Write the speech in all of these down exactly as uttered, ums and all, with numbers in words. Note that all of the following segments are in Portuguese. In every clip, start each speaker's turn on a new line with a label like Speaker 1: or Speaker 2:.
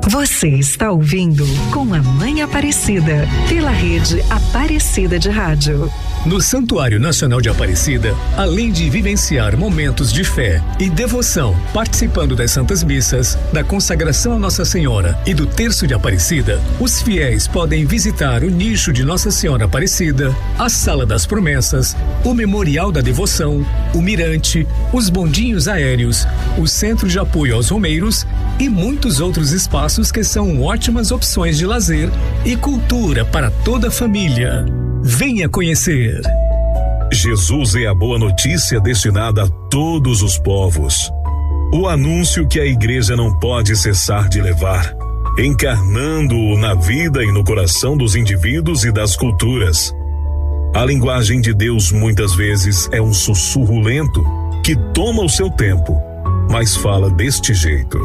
Speaker 1: Você está ouvindo Com a Mãe Aparecida, pela rede Aparecida de Rádio.
Speaker 2: No Santuário Nacional de Aparecida, além de vivenciar momentos de fé e devoção, participando das Santas Missas, da consagração a Nossa Senhora e do Terço de Aparecida, os fiéis podem visitar o nicho de Nossa Senhora Aparecida, a Sala das Promessas, o Memorial da Devoção, o Mirante, os bondinhos aéreos, o Centro de Apoio aos Romeiros e muitos outros espaços que são ótimas opções de lazer e cultura para toda a família. Venha conhecer.
Speaker 3: Jesus é a boa notícia destinada a todos os povos. O anúncio que a igreja não pode cessar de levar, encarnando-o na vida e no coração dos indivíduos e das culturas. A linguagem de Deus muitas vezes é um sussurro lento que toma o seu tempo, mas fala deste jeito.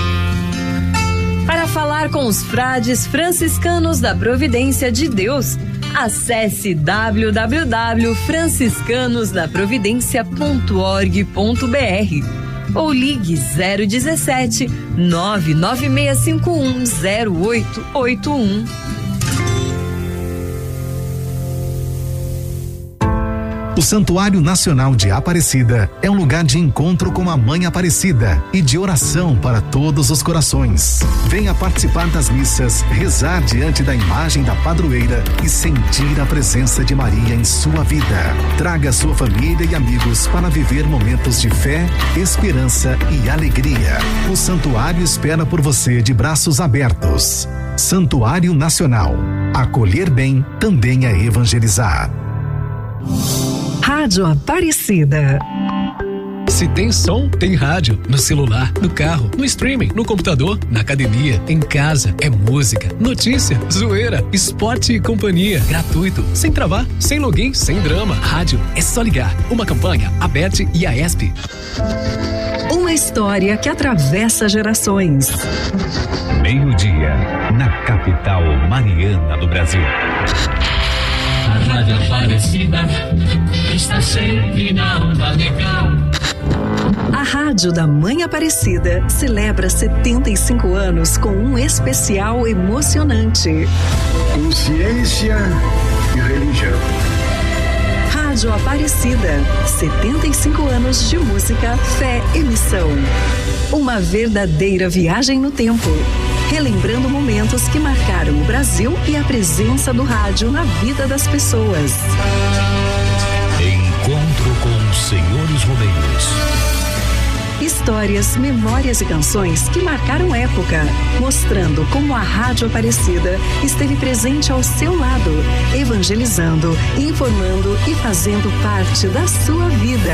Speaker 4: Para falar com os frades franciscanos da Providência de Deus, acesse w w w ponto franciscanos da providência ponto org ponto b r ou ligue zero dezessete, nove nove seis cinco um zero oito oito um.
Speaker 5: O Santuário Nacional de Aparecida é um lugar de encontro com a Mãe Aparecida e de oração para todos os corações. Venha participar das missas, rezar diante da imagem da padroeira e sentir a presença de Maria em sua vida. Traga sua família e amigos para viver momentos de fé, esperança e alegria. O santuário espera por você de braços abertos. Santuário Nacional. Acolher bem também é evangelizar.
Speaker 1: Rádio Aparecida.
Speaker 6: Se tem som, tem rádio. No celular, no carro, no streaming, no computador, na academia, em casa. É música, notícia, zoeira, esporte e companhia. Gratuito, sem travar, sem login, sem drama. Rádio é só ligar. Uma campanha, Aberte e Aesp.
Speaker 1: Uma história que atravessa gerações.
Speaker 7: Meio-dia, na capital mariana do Brasil.
Speaker 8: A Rádio Aparecida está sempre na onda legal.
Speaker 1: A Rádio da Mãe Aparecida celebra setenta e cinco anos com um especial emocionante.
Speaker 9: Consciência e religião.
Speaker 1: Rádio Aparecida, setenta e cinco anos de música, fé e missão. Uma verdadeira viagem no tempo, relembrando momentos que marcaram o Brasil e a presença do rádio na vida das pessoas.
Speaker 7: Encontro com os Senhores Romeiros.
Speaker 1: Histórias, memórias e canções que marcaram época, mostrando como a Rádio Aparecida esteve presente ao seu lado, evangelizando, informando e fazendo parte da sua vida.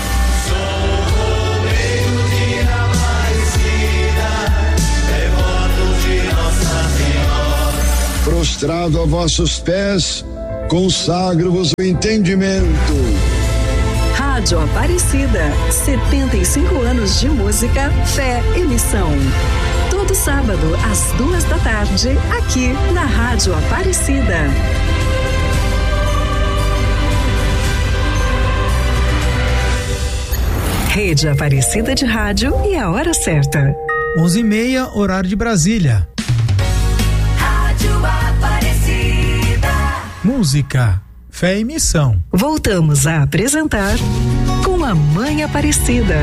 Speaker 9: Prostrado a vossos pés, consagro-vos o entendimento.
Speaker 1: Rádio Aparecida, setenta e cinco anos de música, fé e missão. Todo sábado, às duas da tarde, aqui na Rádio Aparecida. Rede Aparecida de Rádio e a hora certa.
Speaker 10: onze e meia, horário de Brasília.
Speaker 1: Aparecida.
Speaker 10: Música, fé e missão.
Speaker 1: Voltamos a apresentar Com a Mãe Aparecida.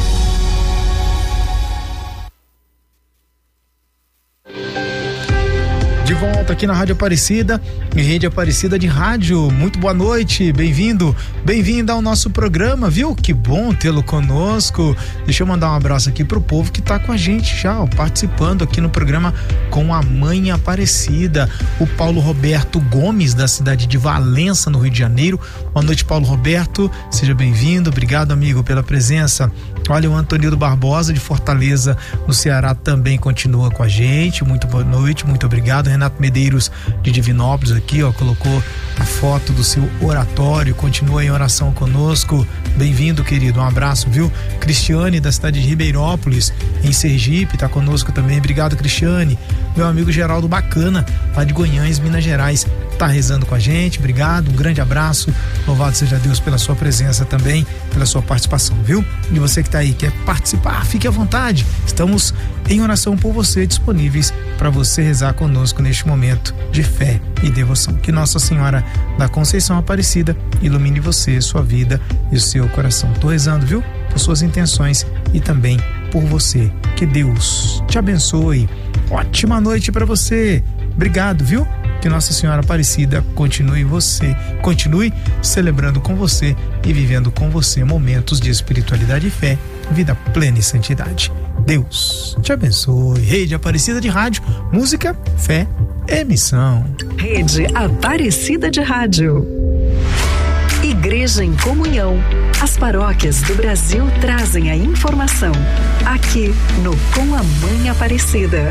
Speaker 10: De volta aqui na Rádio Aparecida, em Rede Aparecida de Rádio. Muito boa noite, bem-vindo, bem-vinda ao nosso programa, viu? Que bom tê-lo conosco. Deixa eu mandar um abraço aqui pro povo que tá com a gente já, ó, participando aqui no programa Com a Mãe Aparecida. O Paulo Roberto Gomes, da cidade de Valença, no Rio de Janeiro. Boa noite, Paulo Roberto, seja bem-vindo, obrigado, amigo, pela presença. Olha, o Antonildo Barbosa, de Fortaleza, no Ceará, também continua com a gente. Muito boa noite, muito obrigado. Renato Medeiros, de Divinópolis, aqui, ó, colocou a foto do seu oratório, continua em oração conosco. Bem-vindo, querido, um abraço, viu? Cristiane, da cidade de Ribeirópolis, em Sergipe, tá conosco também. Obrigado, Cristiane. Meu amigo Geraldo Bacana, lá de Goiânia, Minas Gerais, tá rezando com a gente. Obrigado, um grande abraço. Louvado seja Deus pela sua presença também, pela sua participação, viu? E você que tá aí, quer participar, fique à vontade. Estamos em oração por você, disponíveis para você rezar conosco neste momento de fé e devoção. Que Nossa Senhora da Conceição Aparecida ilumine você, sua vida e o seu coração. Tô rezando, viu? Por suas intenções e também por você. Que Deus te abençoe. Ótima noite para você. Obrigado, viu? Que Nossa Senhora Aparecida continue você, continue celebrando com você e vivendo com você momentos de espiritualidade e fé, vida plena e santidade. Deus te abençoe. Rede Aparecida de Rádio, música, fé, emissão.
Speaker 1: Rede Aparecida de Rádio. Igreja em Comunhão. As paróquias do Brasil trazem a informação aqui no Com a Mãe Aparecida.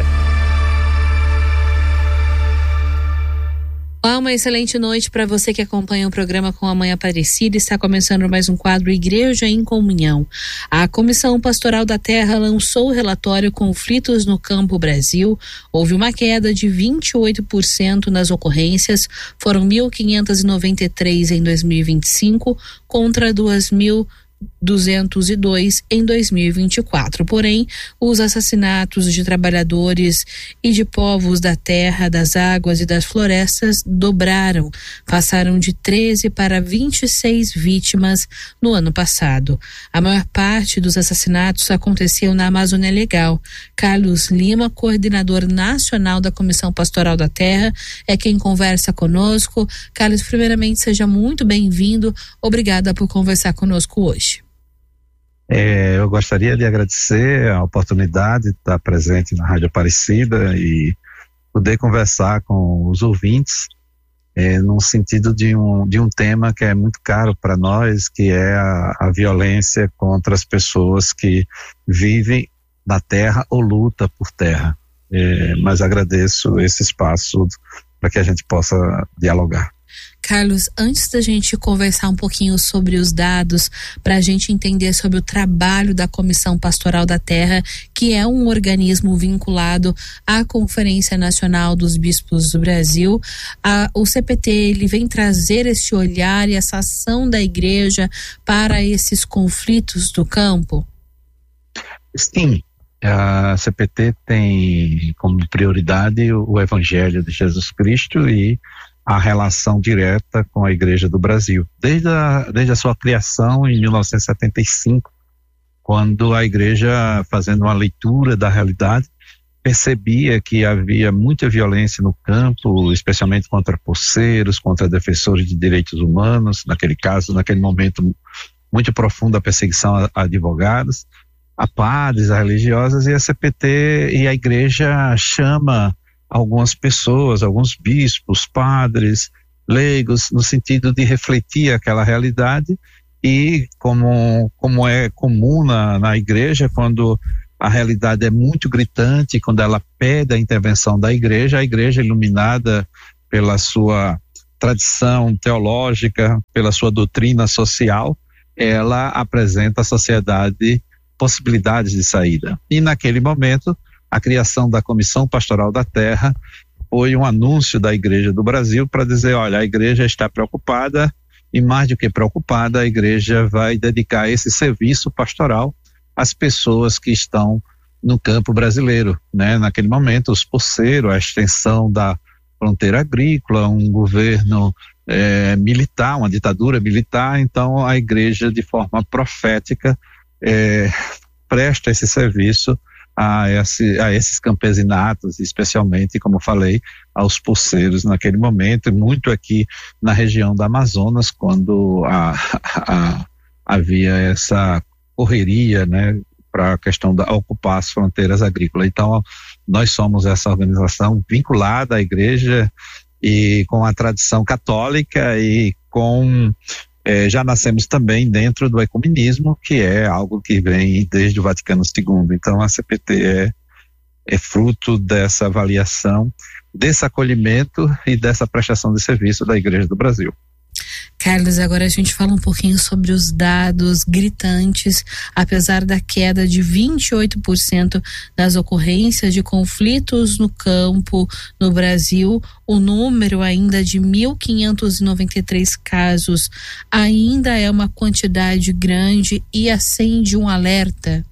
Speaker 11: Olá, uma excelente noite para você que acompanha o programa Com a Mãe Aparecida. Está começando mais um quadro Igreja em Comunhão. A Comissão Pastoral da Terra lançou o relatório Conflitos no Campo Brasil. Houve uma queda de vinte e oito por cento nas ocorrências, foram mil quinhentos e noventa e três em dois mil e vinte e cinco contra dois mil duzentos e dois em dois mil e vinte e quatro. Porém, os assassinatos de trabalhadores e de povos da terra, das águas e das florestas dobraram, passaram de treze para vinte e seis vítimas no ano passado. A maior parte dos assassinatos aconteceu na Amazônia Legal. Carlos Lima, coordenador nacional da Comissão Pastoral da Terra, é quem conversa conosco. Carlos, primeiramente, seja muito bem-vindo. Obrigada por conversar conosco hoje.
Speaker 12: É, eu gostaria de agradecer a oportunidade de estar presente na Rádio Aparecida e poder conversar com os ouvintes é, no sentido de um, de um tema que é muito caro para nós, que é a, a violência contra as pessoas que vivem na terra ou lutam por terra. É, mas agradeço esse espaço para que a gente possa dialogar.
Speaker 11: Carlos, antes da gente conversar um pouquinho sobre os dados, para a gente entender sobre o trabalho da Comissão Pastoral da Terra, que é um organismo vinculado à Conferência Nacional dos Bispos do Brasil, a, o C P T ele vem trazer esse olhar e essa ação da igreja para esses conflitos do campo?
Speaker 12: Sim, a C P T tem como prioridade o, o Evangelho de Jesus Cristo e a relação direta com a Igreja do Brasil. Desde a, desde a sua criação em mil novecentos e setenta e cinco, quando a Igreja, fazendo uma leitura da realidade, percebia que havia muita violência no campo, especialmente contra poceiros, contra defensores de direitos humanos, naquele caso, naquele momento muito profunda a perseguição a, a advogados, a padres, a religiosas, e a C P T e a Igreja chama algumas pessoas, alguns bispos, padres, leigos, no sentido de refletir aquela realidade e como, como é comum na, na igreja, quando a realidade é muito gritante, quando ela pede a intervenção da igreja, a igreja iluminada pela sua tradição teológica, pela sua doutrina social, ela apresenta à sociedade possibilidades de saída. E naquele momento, a criação da Comissão Pastoral da Terra foi um anúncio da Igreja do Brasil para dizer, olha, a Igreja está preocupada e mais do que preocupada, a Igreja vai dedicar esse serviço pastoral às pessoas que estão no campo brasileiro, né? Naquele momento, os poceiros, a extensão da fronteira agrícola, um governo é, militar, uma ditadura militar, então a Igreja, de forma profética, é, presta esse serviço A, esse, a esses campesinatos, especialmente, como falei, aos poceiros naquele momento, e muito aqui na região da Amazonas, quando a, a, havia essa correria, né, para a questão da ocupar as fronteiras agrícolas. Então, nós somos essa organização vinculada à igreja e com a tradição católica e com É, já nascemos também dentro do ecumenismo, que é algo que vem desde o Vaticano segundo. Então a C P T é, é fruto dessa avaliação, desse acolhimento e dessa prestação de serviço da Igreja do Brasil.
Speaker 11: Carlos, agora a gente fala um pouquinho sobre os dados gritantes. Apesar da queda de vinte e oito por cento das ocorrências de conflitos no campo no Brasil, o número ainda de mil quinhentos e noventa e três casos ainda é uma quantidade grande e acende um alerta.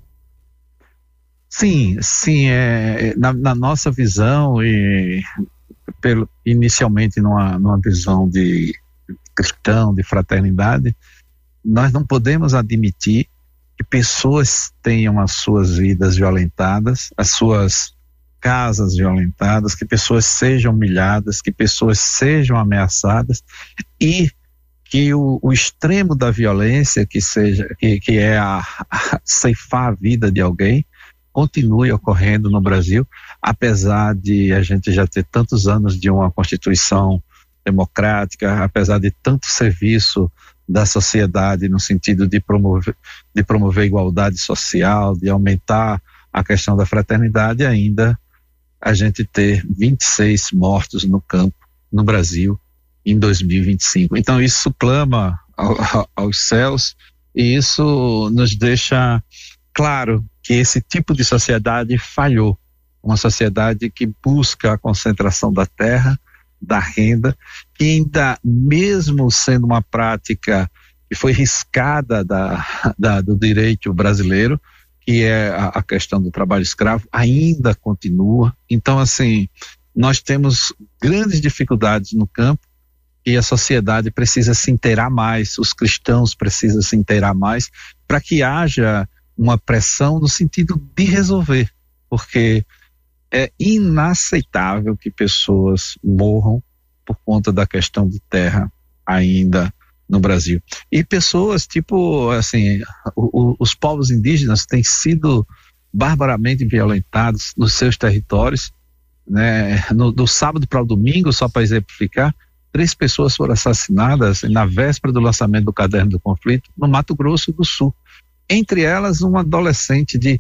Speaker 12: Sim, sim, é, na, na nossa visão e pelo, inicialmente numa, numa visão de cristão, de fraternidade, nós não podemos admitir que pessoas tenham as suas vidas violentadas, as suas casas violentadas, que pessoas sejam humilhadas, que pessoas sejam ameaçadas e que o, o extremo da violência, que seja, que, que é a, a ceifar a vida de alguém, continue ocorrendo no Brasil, apesar de a gente já ter tantos anos de uma Constituição democrática, apesar de tanto serviço da sociedade no sentido de promover, de promover igualdade social, de aumentar a questão da fraternidade, ainda a gente ter vinte e seis mortos no campo no Brasil em dois mil e vinte e cinco. Então isso clama ao, aos céus e isso nos deixa claro que esse tipo de sociedade falhou, uma sociedade que busca a concentração da terra, da renda, que ainda mesmo sendo uma prática que foi riscada da, da, do direito brasileiro, que é a, a questão do trabalho escravo, ainda continua. Então, assim, nós temos grandes dificuldades no campo e a sociedade precisa se inteirar mais, os cristãos precisam se inteirar mais para que haja uma pressão no sentido de resolver, porque é inaceitável que pessoas morram por conta da questão de terra ainda no Brasil. E pessoas, tipo, assim, o, o, os povos indígenas têm sido barbaramente violentados nos seus territórios, né? No, do sábado para o domingo, só para exemplificar, três pessoas foram assassinadas na véspera do lançamento do Caderno do Conflito no Mato Grosso do Sul. Entre elas, um adolescente de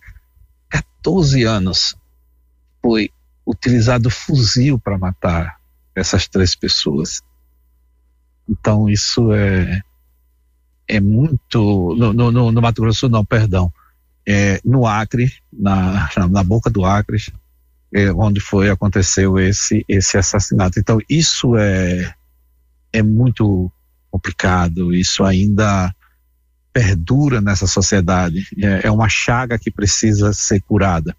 Speaker 12: catorze anos. Foi utilizado fuzil para matar essas três pessoas. Então isso é é muito no, no, no Mato Grosso não, perdão, é, no Acre, na, na boca do Acre, é, onde foi aconteceu esse esse assassinato. Então isso é é muito complicado. Isso ainda perdura nessa sociedade. É, é uma chaga que precisa ser curada.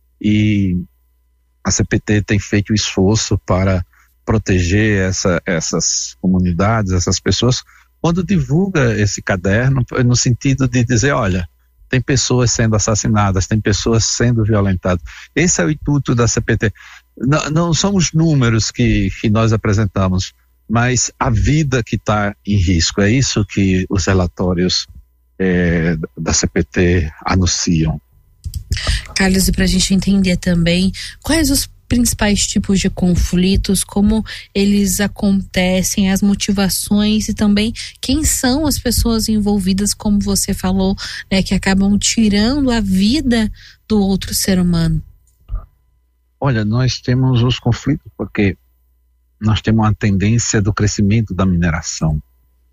Speaker 12: E a C P T tem feito esforço para proteger essa, essas comunidades, essas pessoas, quando divulga esse caderno, no sentido de dizer, olha, tem pessoas sendo assassinadas, tem pessoas sendo violentadas. Esse é o intuito da C P T. Não, não são os números que, que nós apresentamos, mas a vida que está em risco. É isso que os relatórios é, da C P T anunciam.
Speaker 11: Carlos, e para a gente entender também quais os principais tipos de conflitos, como eles acontecem, as motivações e também quem são as pessoas envolvidas, como você falou, né, que acabam tirando a vida do outro ser humano.
Speaker 12: Olha, nós temos os conflitos porque nós temos uma tendência do crescimento da mineração.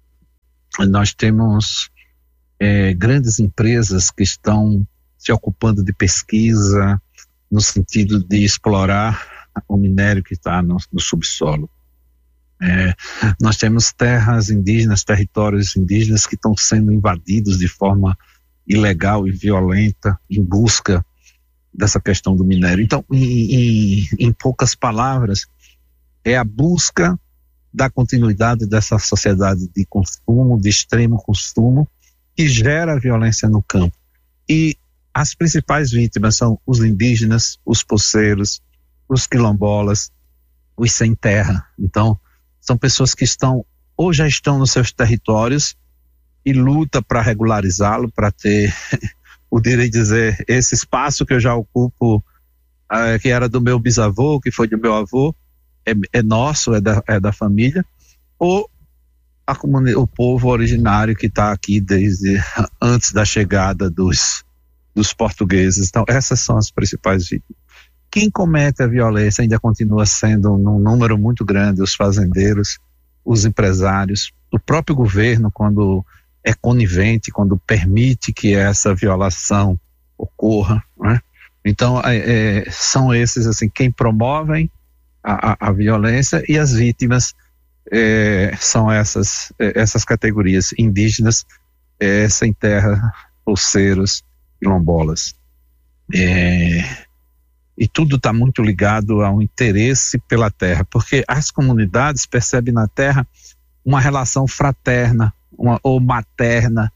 Speaker 12: Nós temos é, grandes empresas que estão se ocupando de pesquisa no sentido de explorar o minério que está no, no subsolo. É, nós temos terras indígenas, territórios indígenas que estão sendo invadidos de forma ilegal e violenta em busca dessa questão do minério. Então, em, em, em poucas palavras, é a busca da continuidade dessa sociedade de consumo, de extremo consumo, que gera violência no campo. E as principais vítimas são os indígenas, os poceiros, os quilombolas, os sem terra. Então, são pessoas que estão ou já estão nos seus territórios e luta para regularizá-lo, para ter o direito de dizer, esse espaço que eu já ocupo, uh, que era do meu bisavô, que foi do meu avô, é, é nosso, é da, é da família, ou a comuni- o povo originário que está aqui desde antes da chegada dos dos portugueses. Então essas são as principais vítimas. Quem comete a violência ainda continua sendo num número muito grande os fazendeiros, os empresários, o próprio governo, quando é conivente, quando permite que essa violação ocorra, né? Então é, é, são esses assim, quem promovem a, a, a violência, e as vítimas é, são essas, é, essas categorias indígenas, é, sem terra, poceiros, quilombolas. É, e tudo está muito ligado ao interesse pela terra, porque as comunidades percebem na terra uma relação fraterna, uma, ou materna,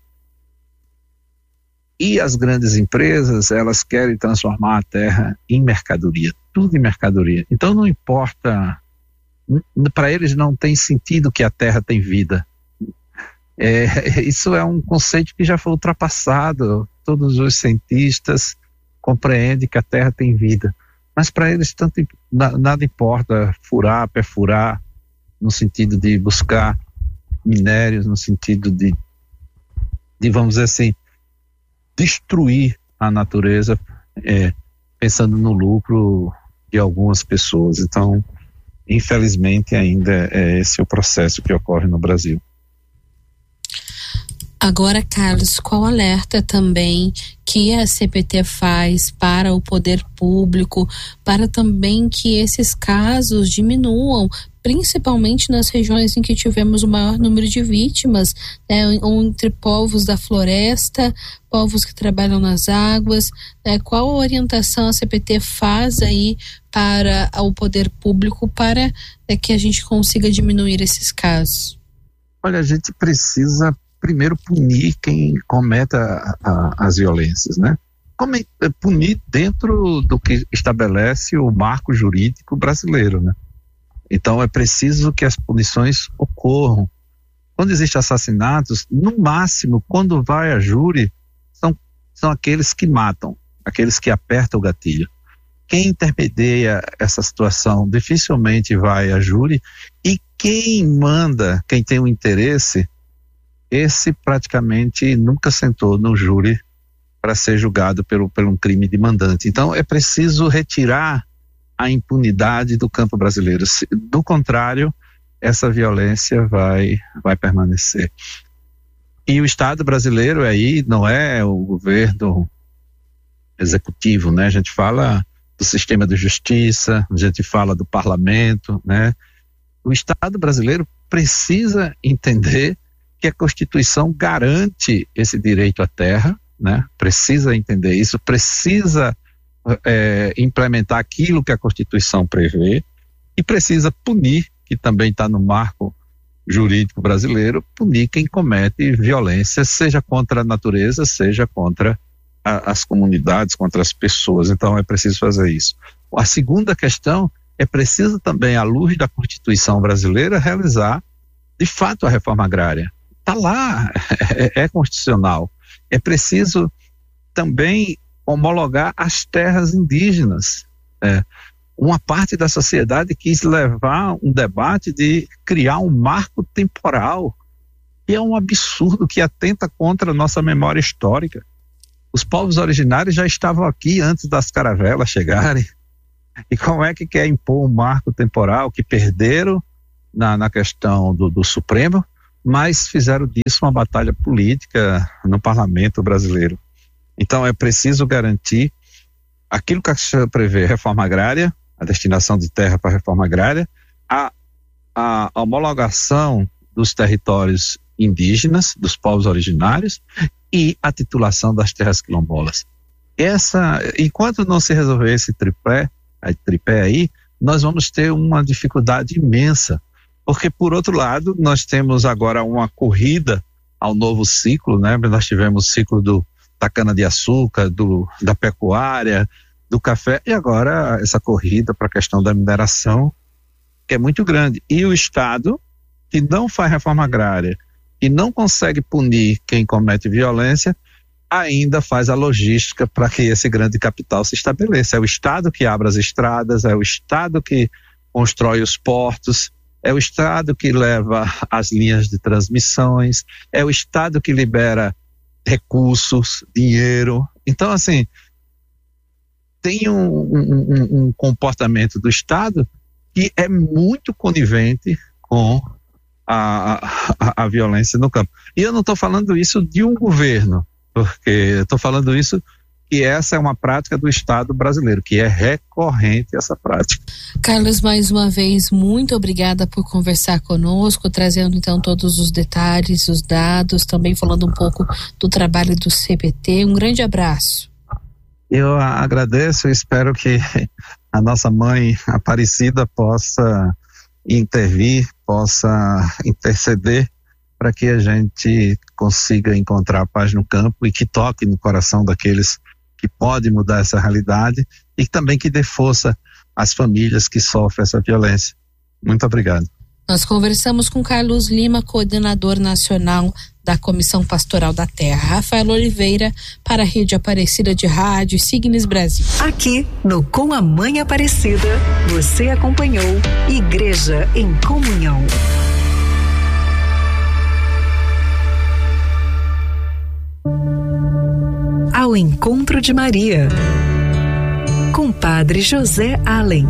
Speaker 12: e as grandes empresas, elas querem transformar a terra em mercadoria, tudo em mercadoria. Então não importa, para eles não tem sentido que a terra tem vida. É, isso é um conceito que já foi ultrapassado. Todos os cientistas compreendem que a terra tem vida, mas para eles tanto, nada importa furar, perfurar, no sentido de buscar minérios, no sentido de, de vamos dizer assim, destruir a natureza, é, pensando no lucro de algumas pessoas. Então, infelizmente, ainda é esse o processo que ocorre no Brasil.
Speaker 11: Agora, Carlos, qual alerta também que a C P T faz para o poder público, para também que esses casos diminuam, principalmente nas regiões em que tivemos o maior número de vítimas, né, entre povos da floresta, povos que trabalham nas águas, né? Qual a orientação a C P T faz aí para o poder público para né, que a gente consiga diminuir esses casos?
Speaker 12: Olha, a gente precisa primeiro punir quem cometa a, a, as violências, né? Como é, punir dentro do que estabelece o marco jurídico brasileiro, né? Então é preciso que as punições ocorram. Quando existem assassinatos, no máximo, quando vai a júri, são, são aqueles que matam, aqueles que apertam o gatilho. Quem intermedia essa situação dificilmente vai a júri, e quem manda, quem tem o interesse, esse praticamente nunca sentou no júri para ser julgado pelo, por um crime de mandante. Então é preciso retirar a impunidade do campo brasileiro. Do contrário, essa violência vai, vai permanecer. E o Estado brasileiro aí não é o governo executivo, né? A gente fala do sistema de justiça, a gente fala do parlamento, né? O Estado brasileiro precisa entender que a Constituição garante esse direito à terra, né? Precisa entender isso, precisa é, implementar aquilo que a Constituição prevê, e precisa punir, que também está no marco jurídico brasileiro, punir quem comete violência, seja contra a natureza, seja contra a, as comunidades, contra as pessoas. Então é preciso fazer isso. A segunda questão é preciso também, à luz da Constituição brasileira, realizar de fato a reforma agrária. Está lá, é, é constitucional. É preciso também homologar as terras indígenas. É, uma parte da sociedade quis levar um debate de criar um marco temporal, que é um absurdo, que atenta contra a nossa memória histórica. Os povos originários já estavam aqui antes das caravelas chegarem. E como é que quer impor um marco temporal que perderam na, na questão do, do Supremo, mas fizeram disso uma batalha política no parlamento brasileiro? Então é preciso garantir aquilo que a Constituição prevê: reforma agrária, a destinação de terra para a reforma agrária, a, a homologação dos territórios indígenas, dos povos originários, e a titulação das terras quilombolas. Essa, enquanto não se resolver esse tripé, a tripé aí, nós vamos ter uma dificuldade imensa. Porque, por outro lado, nós temos agora uma corrida ao novo ciclo, né? Nós tivemos o ciclo do, da cana-de-açúcar, do, da pecuária, do café, e agora essa corrida para a questão da mineração, que é muito grande. E o Estado, que não faz reforma agrária e não consegue punir quem comete violência, ainda faz a logística para que esse grande capital se estabeleça. É o Estado que abre as estradas, é o Estado que constrói os portos, é o Estado que leva as linhas de transmissões, é o Estado que libera recursos, dinheiro. Então, assim, tem um, um, um comportamento do Estado que é muito conivente com a, a, a violência no campo. E eu não estou falando isso de um governo, porque eu estou falando isso que essa é uma prática do Estado brasileiro, que é recorrente essa prática.
Speaker 11: Carlos, mais uma vez, muito obrigada por conversar conosco, trazendo então todos os detalhes, os dados, também falando um pouco do trabalho do C B T. Um grande abraço.
Speaker 12: Eu agradeço e espero que a nossa mãe Aparecida possa intervir, possa interceder para que a gente consiga encontrar paz no campo e que toque no coração daqueles que podem mudar essa realidade e também que dê força às famílias que sofrem essa violência. Muito obrigado.
Speaker 11: Nós conversamos com Carlos Lima, coordenador nacional da Comissão Pastoral da Terra. Rafael Oliveira, para a Rede Aparecida de Rádio Signes Brasil.
Speaker 1: Aqui no Com a Mãe Aparecida, você acompanhou Igreja em Comunhão. Ao Encontro de Maria, com Padre José Allen.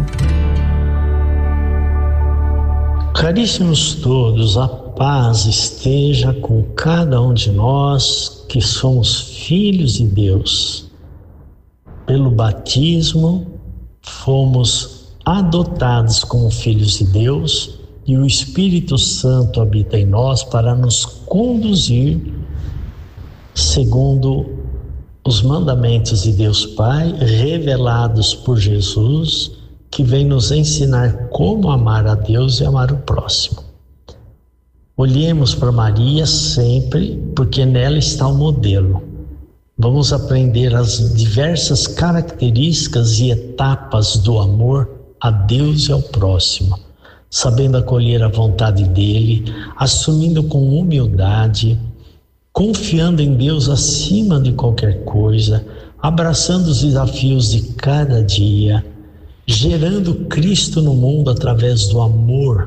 Speaker 13: Caríssimos todos, a paz esteja com cada um de nós que somos filhos de Deus. Pelo batismo, fomos adotados como filhos de Deus e o Espírito Santo habita em nós para nos conduzir segundo os mandamentos de Deus Pai, revelados por Jesus, que vem nos ensinar como amar a Deus e amar o próximo. Olhemos para Maria sempre, porque nela está o modelo. Vamos aprender as diversas características e etapas do amor a Deus e ao próximo, sabendo acolher a vontade dele, assumindo com humildade, confiando em Deus acima de qualquer coisa, abraçando os desafios de cada dia, gerando Cristo no mundo através do amor.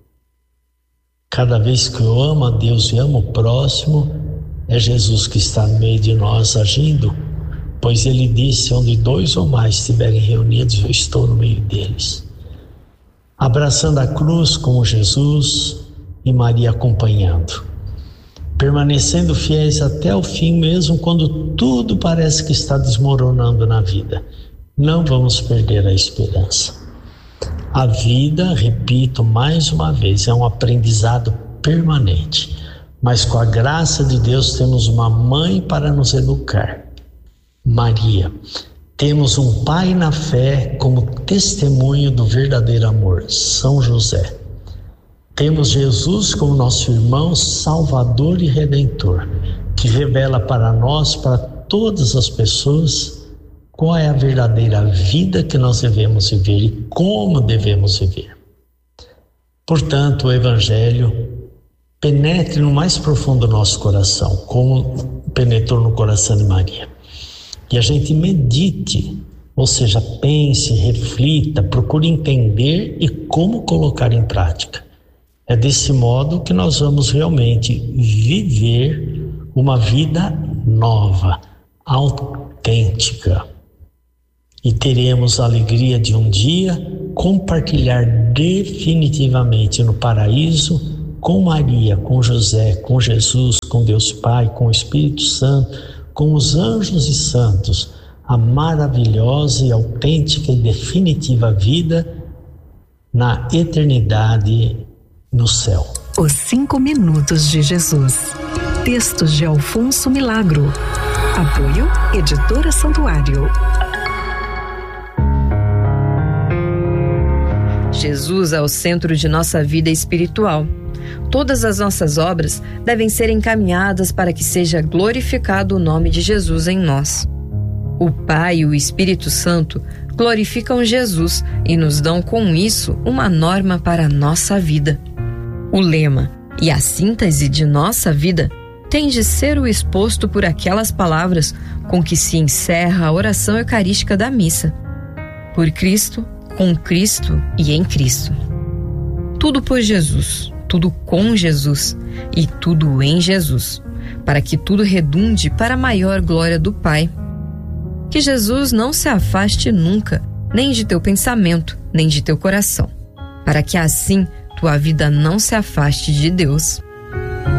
Speaker 13: Cada vez que eu amo a Deus e amo o próximo, é Jesus que está no meio de nós agindo, pois ele disse: onde dois ou mais estiverem reunidos, eu estou no meio deles. Abraçando a cruz como Jesus e Maria acompanhando, permanecendo fiéis até o fim, mesmo quando tudo parece que está desmoronando na vida. Não vamos perder a esperança. A vida, repito mais uma vez, é um aprendizado permanente, mas com a graça de Deus temos uma mãe para nos educar, Maria. Temos um pai na fé como testemunho do verdadeiro amor, São José. Temos Jesus como nosso irmão Salvador e Redentor, que revela para nós, para todas as pessoas, qual é a verdadeira vida que nós devemos viver e como devemos viver. Portanto, o Evangelho penetre no mais profundo do nosso coração, como penetrou no coração de Maria. E a gente medite, ou seja, pense, reflita, procure entender e como colocar em prática. É desse modo que nós vamos realmente viver uma vida nova, autêntica. E teremos a alegria de um dia compartilhar definitivamente no paraíso com Maria, com José, com Jesus, com Deus Pai, com o Espírito Santo, com os anjos e santos, a maravilhosa e autêntica e definitiva vida na eternidade no céu.
Speaker 1: Os Cinco Minutos de Jesus. Textos de Alfonso Milagro. Apoio Editora Santuário.
Speaker 4: Jesus é o centro de nossa vida espiritual. Todas as nossas obras devem ser encaminhadas para que seja glorificado o nome de Jesus em nós. O Pai e o Espírito Santo glorificam Jesus e nos dão com isso uma norma para a nossa vida. O lema e a síntese de nossa vida tem de ser o exposto por aquelas palavras com que se encerra a oração eucarística da missa. Por Cristo, com Cristo e em Cristo. Tudo por Jesus, tudo com Jesus e tudo em Jesus, para que tudo redunde para a maior glória do Pai. Que Jesus não se afaste nunca, nem de teu pensamento, nem de teu coração, para que assim tua vida não se afaste de Deus.